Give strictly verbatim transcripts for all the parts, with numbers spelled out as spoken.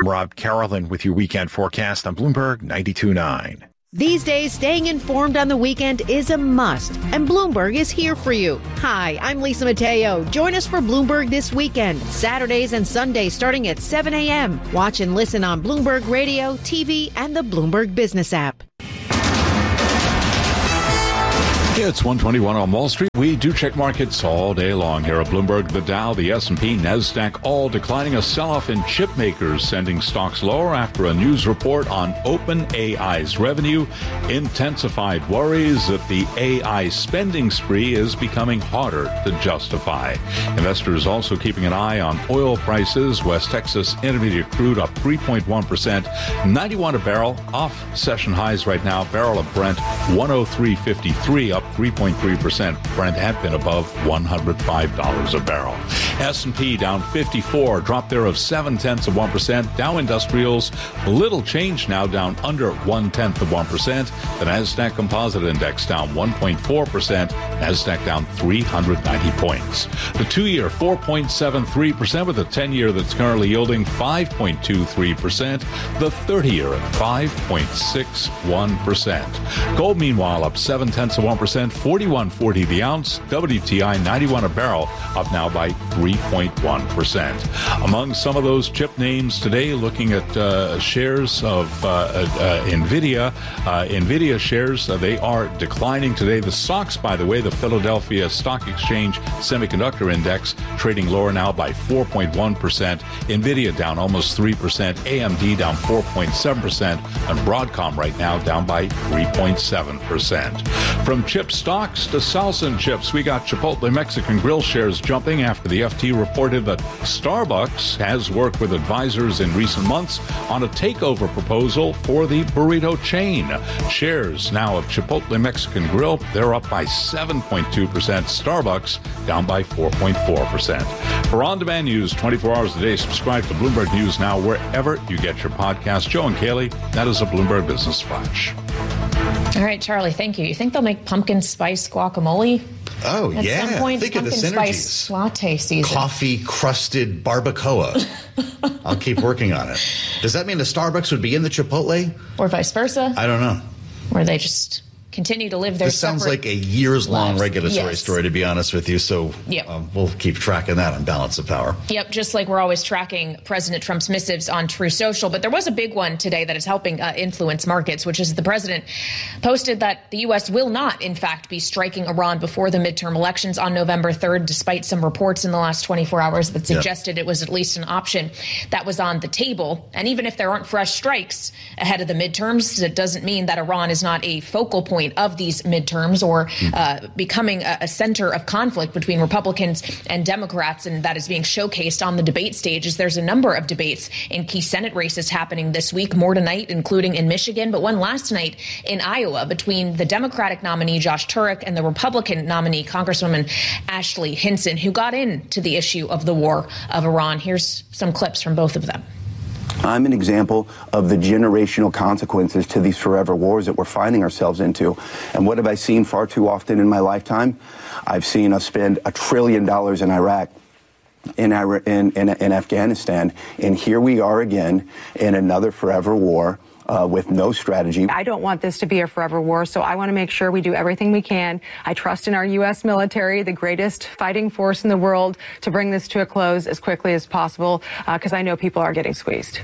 Rob Carolyn with your weekend forecast on Bloomberg ninety-two point nine. These days, staying informed on the weekend is a must, and Bloomberg is here for you. Hi, I'm Lisa Mateo. Join us for Bloomberg This Weekend, Saturdays and Sundays starting at seven a.m. Watch and listen on Bloomberg Radio, T V, and the Bloomberg Business app. It's one twenty-one on Wall Street. We do check markets all day long here at Bloomberg. The Dow, the S and P, NASDAQ all declining. A sell-off in chip makers sending stocks lower after a news report on OpenAI's revenue intensified worries that the A I spending spree is becoming harder to justify. Investors also keeping an eye on oil prices. West Texas Intermediate crude up three point one percent, ninety-one a barrel, off session highs right now. Barrel of Brent one oh three fifty-three, up three point three percent. Brent had been above one hundred five dollars a barrel. S and P down fifty-four, drop there of seven tenths of one percent. Dow Industrials, little change now, down under one tenth of one percent. The NASDAQ Composite Index down one point four percent. NASDAQ down three hundred ninety points. The two-year four point seven three percent, with the ten-year that's currently yielding five point two three percent. The thirty-year at five point six one percent. Gold, meanwhile, up seven tenths of one percent. forty-one forty the ounce. W T I ninety-one a barrel, up now by three point one percent. Among some of those chip names today, looking at uh, shares of uh, uh, NVIDIA. Uh, NVIDIA shares, uh, they are declining today. The S O X, by the way, the Philadelphia Stock Exchange Semiconductor Index, trading lower now by four point one percent. NVIDIA down almost three percent. A M D down four point seven percent. And Broadcom right now down by three point seven percent. From chip stocks to salsa and chips, we got Chipotle Mexican Grill shares jumping after the F T reported that Starbucks has worked with advisors in recent months on a takeover proposal for the burrito chain. Shares now of Chipotle Mexican Grill, they're up by seven point two percent. Starbucks down by four point four percent. For on-demand news twenty-four hours a day, subscribe to Bloomberg News Now wherever you get your podcast. Joe and Kaylee, that is a Bloomberg Business Flash. All right, Charlie, thank you. You think they'll make pumpkin spice guacamole? Oh, At yeah. some point, Think of the pumpkin synergies. spice latte season. Coffee-crusted barbacoa. I'll keep working on it. Does that mean the Starbucks would be in the Chipotle? Or vice versa? I don't know. Or they just continue to live their This sounds separate like a years-long lives. regulatory Yes. story, to be honest with you. So Yep. um, we'll keep tracking that on Balance of Power. Yep, just like we're always tracking President Trump's missives on Truth Social. But there was a big one today that is helping uh, influence markets, which is the president posted that the U S will not, in fact, be striking Iran before the midterm elections on November third, despite some reports in the last twenty-four hours that suggested yep. it was at least an option that was on the table. And even if there aren't fresh strikes ahead of the midterms, it doesn't mean that Iran is not a focal point of these midterms. midterms or uh, becoming a, a center of conflict between Republicans and Democrats, and that is being showcased on the debate stages. There's a number of debates in key Senate races happening this week, more tonight, including in Michigan, but one last night in Iowa between the Democratic nominee Josh Turek and the Republican nominee Congresswoman Ashley Hinson, who got into the issue of the war of Iran. Here's some clips from both of them. I'm an example of the generational consequences to these forever wars that we're finding ourselves into. And what have I seen far too often in my lifetime? I've seen us spend a trillion dollars in Iraq, in, in, in, in Afghanistan, and here we are again in another forever war. Uh, with no strategy. I don't want this to be a forever war, so I want to make sure we do everything we can. I trust in our U S military, the greatest fighting force in the world, to bring this to a close as quickly as possible, because uh, I know people are getting squeezed.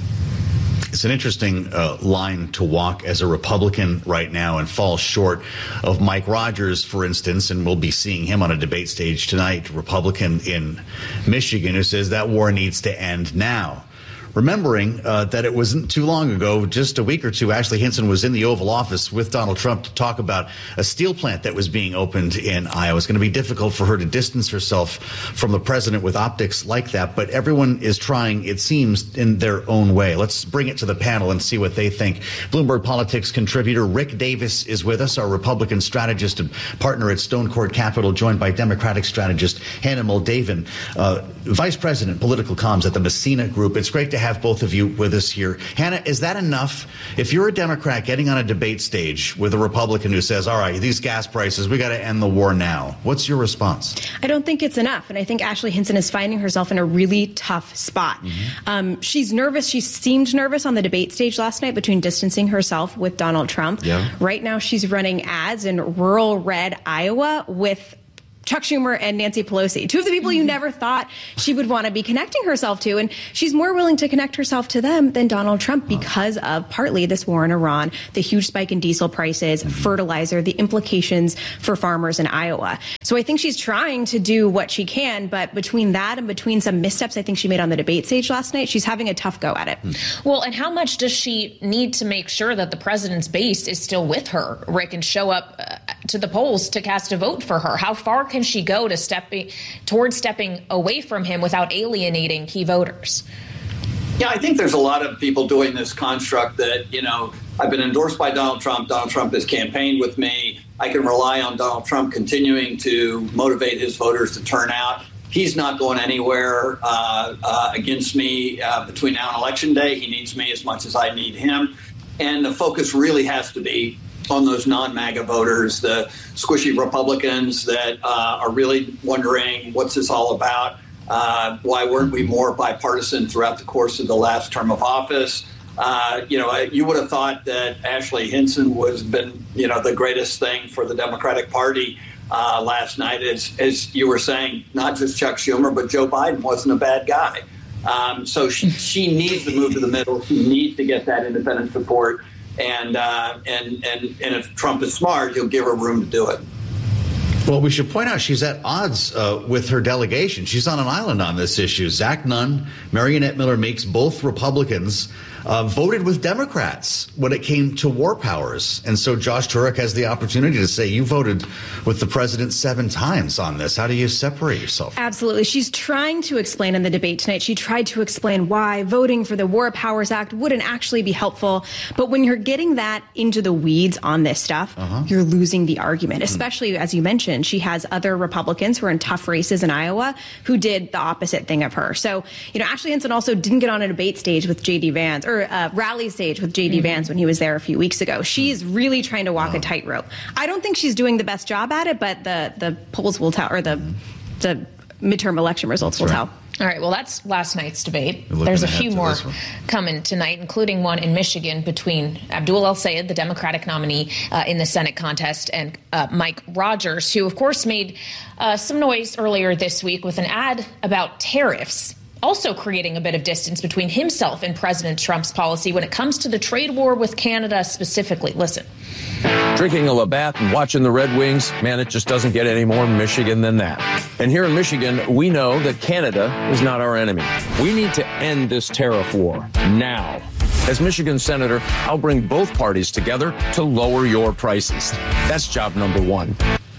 It's an interesting uh, line to walk as a Republican right now and fall short of Mike Rogers, for instance, and we'll be seeing him on a debate stage tonight, Republican in Michigan, who says that war needs to end now. Remembering uh, that it wasn't too long ago, just a week or two, Ashley Hinson was in the Oval Office with Donald Trump to talk about a steel plant that was being opened in Iowa. It's going to be difficult for her to distance herself from the president with optics like that, but everyone is trying, it seems, in their own way. Let's bring it to the panel and see what they think. Bloomberg Politics contributor Rick Davis is with us, our Republican strategist and partner at Stone Court Capital, joined by Democratic strategist Hannah Moldavan, uh, Vice President, Political Comms at the Messina Group. It's great to have have both of you with us here. Hannah, is that enough? If you're a Democrat getting on a debate stage with a Republican who says, all right, these gas prices, we got to end the war now, what's your response? I don't think it's enough. And I think Ashley Hinson is finding herself in a really tough spot. Mm-hmm. Um, she's nervous. She seemed nervous on the debate stage last night between distancing herself with Donald Trump. Yeah. Right now, she's running ads in rural red Iowa with Chuck Schumer and Nancy Pelosi, two of the people you never thought she would want to be connecting herself to. And she's more willing to connect herself to them than Donald Trump because of partly this war in Iran, the huge spike in diesel prices, fertilizer, the implications for farmers in Iowa. So I think she's trying to do what she can. But between that and between some missteps I think she made on the debate stage last night, she's having a tough go at it. Well, and how much does she need to make sure that the president's base is still with her, Rick, and show up uh, to the polls to cast a vote for her? How far can she go to stepping towards stepping away from him without alienating key voters? Yeah, I think there's a lot of people doing this construct that, you know, I've been endorsed by Donald Trump. Donald Trump has campaigned with me. I can rely on Donald Trump continuing to motivate his voters to turn out. He's not going anywhere uh, uh, against me uh, between now and Election Day. He needs me as much as I need him. And the focus really has to be on those non-MAGA voters, the squishy Republicans that uh, are really wondering what's this all about? Uh, why weren't we more bipartisan throughout the course of the last term of office? Uh, you know, you would have thought that Ashley Hinson was been, you know, the greatest thing for the Democratic Party uh, last night. As, as you were saying, not just Chuck Schumer, but Joe Biden wasn't a bad guy. Um, so she, she needs to move to the middle. She needs to get that independent support. And, uh, and and and if Trump is smart, he'll give her room to do it. Well, we should point out she's at odds uh, with her delegation. She's on an island on this issue. Zach Nunn, Marionette Miller Meeks, both Republicans, uh, voted with Democrats when it came to war powers. And so Josh Turek has the opportunity to say, you voted with the president seven times on this. How do you separate yourself? Absolutely. She's trying to explain in the debate tonight. She tried to explain why voting for the War Powers Act wouldn't actually be helpful. But when you're getting that into the weeds on this stuff, uh-huh. you're losing the argument, especially, mm. as you mentioned, she has other Republicans who are in tough races in Iowa who did the opposite thing of her. So, you know, Ashley Hinson also didn't get on a debate stage with J D Vance or a rally stage with J D mm-hmm. Vance when he was there a few weeks ago. She's really trying to walk wow. a tightrope. I don't think she's doing the best job at it, but the, the polls will tell, or the, the midterm election results That's will right. tell. All right, well, that's last night's debate. There's a few more coming tonight, including one in Michigan between Abdul El-Sayed, the Democratic nominee uh, in the Senate contest, and uh, Mike Rogers, who, of course, made uh, some noise earlier this week with an ad about tariffs, also creating a bit of distance between himself and President Trump's policy when it comes to the trade war with Canada specifically. Listen. Drinking a Labatt and watching the Red Wings, man, it just doesn't get any more Michigan than that. And here in Michigan, we know that Canada is not our enemy. We need to end this tariff war now. As Michigan Senator, I'll bring both parties together to lower your prices. That's job number one.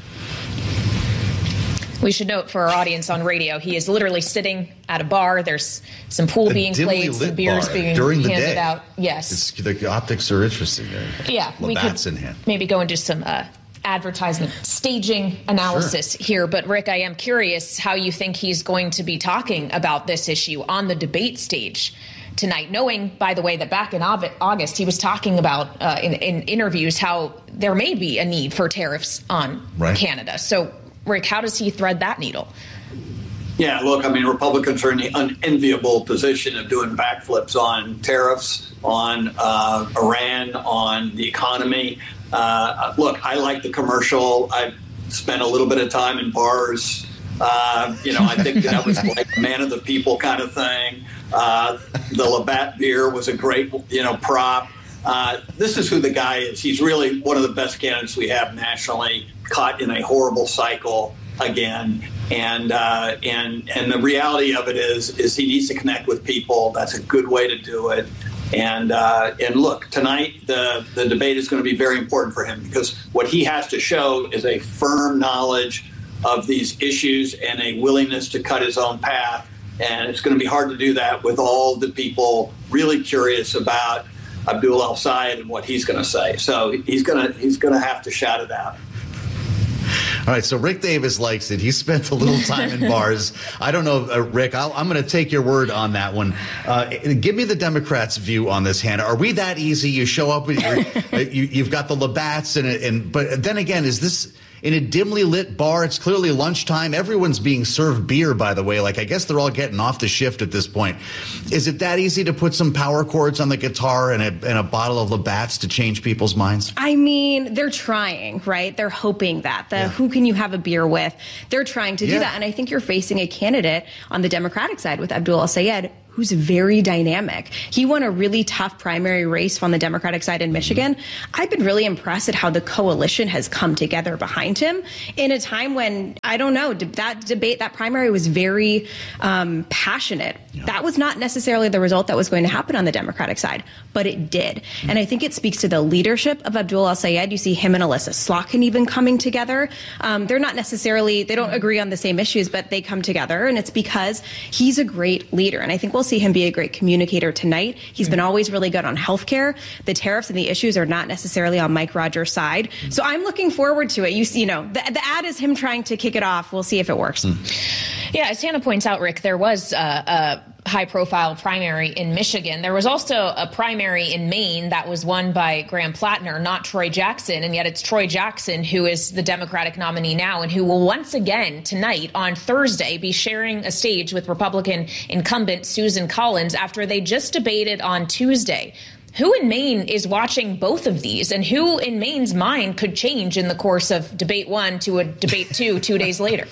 We should note for our audience on radio, he is literally sitting at a bar. There's some pool a being played, some beers being during the handed day. out. Yes. It's, the optics are interesting there. Yeah. Labatt's we could in hand. Maybe go into some uh, advertisement staging analysis sure. here. But, Rick, I am curious how you think he's going to be talking about this issue on the debate stage tonight, knowing, by the way, that back in August he was talking about uh, in, in interviews how there may be a need for tariffs on right. Canada. So, Rick, how does he thread that needle? Yeah, look, I mean, Republicans are in the unenviable position of doing backflips on tariffs, on uh, Iran, on the economy. Uh, look, I like the commercial. I spent a little bit of time in bars. Uh, you know, I think that was like man of the people kind of thing. Uh, the Labatt beer was a great, you know, prop. Uh, this is who the guy is. He's really one of the best candidates we have nationally, caught in a horrible cycle again. And uh, and and the reality of it is, is he needs to connect with people. That's a good way to do it. And uh, and look, tonight the, the debate is going to be very important for him because what he has to show is a firm knowledge of these issues and a willingness to cut his own path. And it's going to be hard to do that with all the people really curious about Abdul El-Sayed and what he's going to say. So he's going to he's going to have to shout it out. All right, so Rick Davis likes it. He spent a little time in bars. I don't know, uh, Rick, I'll, I'm going to take your word on that one. Uh, give me the Democrats' view on this, Hannah. Are we that easy? You show up, with your, you, you've got the Labatt's, and, and but then again, is this in a dimly lit bar? It's clearly lunchtime. Everyone's being served beer, by the way. Like, I guess they're all getting off the shift at this point. Is it that easy to put some power chords on the guitar and a, and a bottle of Labatt's to change people's minds? I mean, they're trying, right? They're hoping that. The Yeah. who can you have a beer with? They're trying to Yeah. do that. And I think you're facing a candidate on the Democratic side with Abdul El-Sayed, who's very dynamic. He won a really tough primary race on the Democratic side in Michigan. I've been really impressed at how the coalition has come together behind him in a time when, I don't know, that debate, that primary was very um, passionate. Yeah. That was not necessarily the result that was going to happen on the Democratic side, but it did. Mm-hmm. And I think it speaks to the leadership of Abdul El-Sayed. You see him and Alyssa Slotkin even coming together. Um, they're not necessarily, they don't agree on the same issues, but they come together, and it's because he's a great leader. And I think we'll see him be a great communicator tonight. He's been always really good on healthcare. The tariffs and the issues are not necessarily on Mike Rogers' side. So I'm looking forward to it. You see, you know, the, the ad is him trying to kick it off. We'll see if it works. Mm. Yeah, as Hannah points out, Rick, there was uh, a high-profile primary in Michigan. There was also a primary in Maine that was won by Graham Plattner, not Troy Jackson, and yet it's Troy Jackson who is the Democratic nominee now and who will once again tonight on Thursday be sharing a stage with Republican incumbent Susan Collins after they just debated on Tuesday. Who in Maine is watching both of these, and who in Maine's mind could change in the course of debate one to a debate two two days later?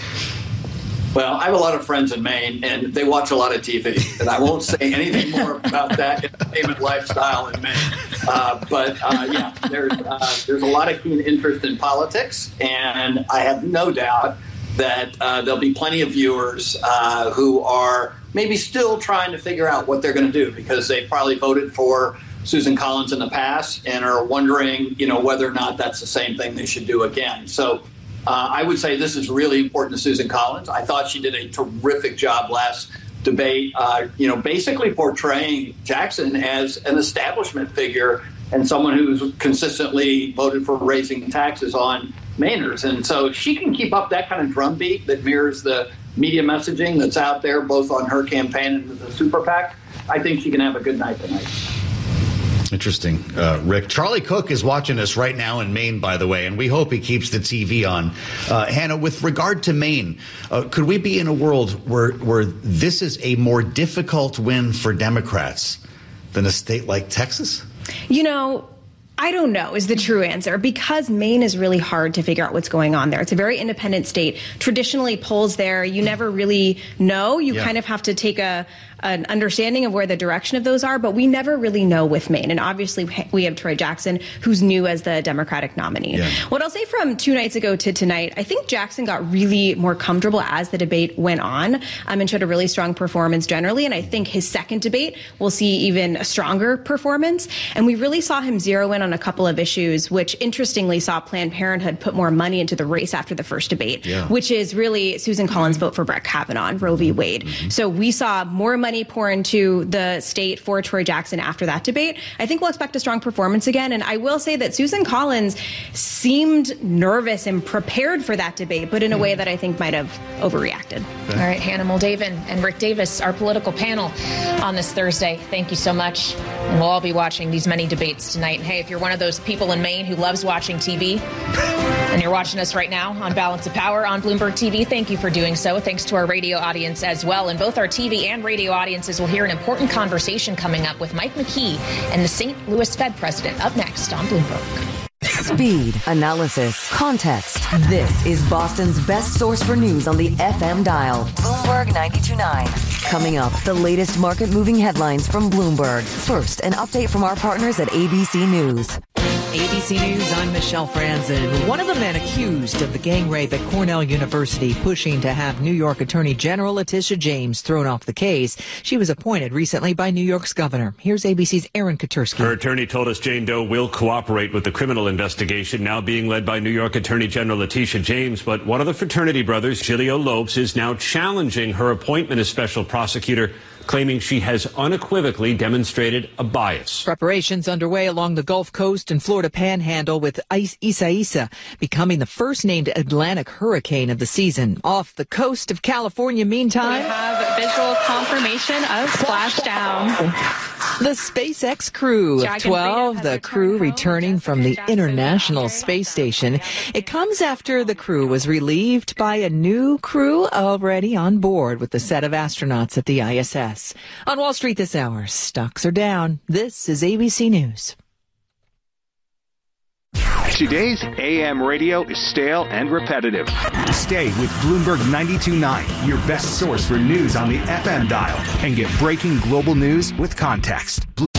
Well, I have a lot of friends in Maine, and they watch a lot of T V, and I won't say anything more about that entertainment lifestyle in Maine. Uh, but uh, yeah, there's uh, there's a lot of keen interest in politics, and I have no doubt that uh, there'll be plenty of viewers uh, who are maybe still trying to figure out what they're going to do because they probably voted for Susan Collins in the past and are wondering, you know, whether or not that's the same thing they should do again. So uh, I would say this is really important to Susan Collins. I thought she did a terrific job last debate, uh, you know, basically portraying Jackson as an establishment figure and someone who's consistently voted for raising taxes on Mainers. And so if she can keep up that kind of drumbeat that mirrors the media messaging that's out there, both on her campaign and the Super PAC, I think she can have a good night tonight. Interesting, uh, Rick. Charlie Cook is watching us right now in Maine, by the way, and we hope he keeps the T V on. Uh, Hannah, with regard to Maine, uh, could we be in a world where where this is a more difficult win for Democrats than a state like Texas? You know, I don't know is the true answer, because Maine is really hard to figure out what's going on there. It's a very independent state. Traditionally, polls there, you never really know. You yeah. kind of have to take a an understanding of where the direction of those are, but we never really know with Maine. And obviously, we have Troy Jackson, who's new as the Democratic nominee. Yeah. What I'll say from two nights ago to tonight, I think Jackson got really more comfortable as the debate went on um, and showed a really strong performance generally. And I think his second debate, we'll see even a stronger performance. And we really saw him zero in on a couple of issues, which interestingly saw Planned Parenthood put more money into the race after the first debate, yeah. which is really Susan Collins' vote for Brett Kavanaugh and Roe v. Wade. Mm-hmm. So we saw more money pour into the state for Troy Jackson after that debate. I think we'll expect a strong performance again. And I will say that Susan Collins seemed nervous and prepared for that debate, but in a way that I think might have overreacted. Okay. All right, Hannah Moldavan and Rick Davis, our political panel on this Thursday. Thank you so much. And we'll all be watching these many debates tonight. And hey, if you're one of those people in Maine who loves watching T V, and you're watching us right now on Balance of Power on Bloomberg T V, thank you for doing so. Thanks to our radio audience as well. And both our T V and radio audiences will hear an important conversation coming up with Mike McKee and the Saint Louis Fed president up next on Bloomberg. Speed, analysis, context. This is Boston's best source for news on the F M dial. Bloomberg ninety-two point nine. Coming up, the latest market-moving headlines from Bloomberg. First, an update from our partners at A B C News. A B C News, I'm Michelle Franzen. One of the men accused of the gang rape at Cornell University pushing to have New York Attorney General Letitia James thrown off the case. She was appointed recently by New York's governor. Here's A B C's Aaron Katursky. Her attorney told us Jane Doe will cooperate with the criminal investigation now being led by New York Attorney General Letitia James. But one of the fraternity brothers, Giulio Lopes, is now challenging her appointment as special prosecutor. claiming she has unequivocally demonstrated a bias. Preparations underway along the Gulf Coast and Florida Panhandle, with Isaias becoming the first named Atlantic hurricane of the season. Off the coast of California, meantime, we have visual confirmation of splashdown. The SpaceX crew of twelve, the crew returning from the International Space Station. It comes after the crew was relieved by a new crew already on board with the set of astronauts at the I S S. On Wall Street this hour, stocks are down. This is A B C News. Today's A M radio is stale and repetitive. Stay with Bloomberg ninety-two point nine, your best source for news on the F M dial, and get breaking global news with context.